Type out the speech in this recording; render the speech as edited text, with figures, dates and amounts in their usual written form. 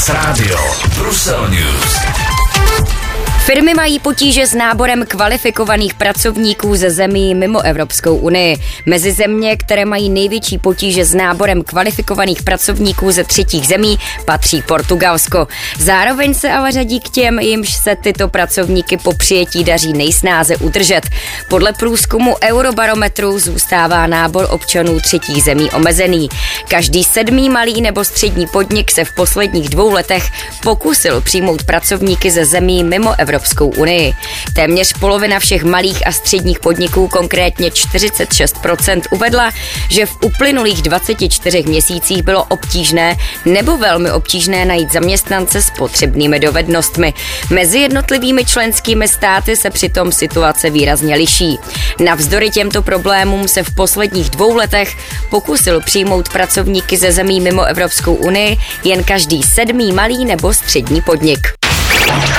Express Radio Brusel News. Firmy mají potíže s náborem kvalifikovaných pracovníků ze zemí mimo Evropskou unii. Mezi země, které mají největší potíže s náborem kvalifikovaných pracovníků ze třetích zemí, patří Portugalsko. Zároveň se ale řadí k těm, jimž se tyto pracovníky po přijetí daří nejsnáze udržet. Podle průzkumu Eurobarometru zůstává nábor občanů třetích zemí omezený. Každý 7. malý nebo střední podnik se v posledních 2 letech pokusil přijmout pracovníky ze zemí mimo Evropskou unii. Téměř polovina všech malých a středních podniků, konkrétně 46%, uvedla, že v uplynulých 24 měsících bylo obtížné nebo velmi obtížné najít zaměstnance s potřebnými dovednostmi. Mezi jednotlivými členskými státy se přitom situace výrazně liší. Navzdory těmto problémům se v posledních 2 letech pokusil přijmout pracovníky ze zemí mimo Evropskou unii jen každý 7. malý nebo střední podnik.